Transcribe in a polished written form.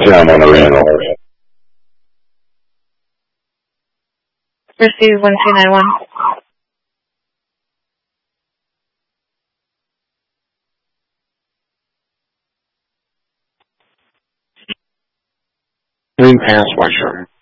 Sound on the radar. Receive 1291. Green pass, White Shark.